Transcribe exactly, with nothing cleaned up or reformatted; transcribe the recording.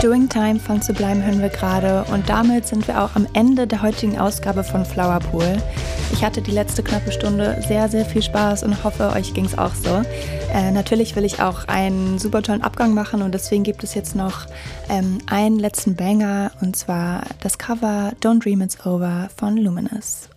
Doing Time von Sublime hören wir gerade und damit sind wir auch am Ende der heutigen Ausgabe von Flower Pool. Ich hatte die letzte knappe Stunde sehr, sehr viel Spaß und hoffe, euch ging es auch so. Äh, natürlich will ich auch einen super tollen Abgang machen und deswegen gibt es jetzt noch ähm, einen letzten Banger und zwar das Cover Don't Dream It's Over von Luminous.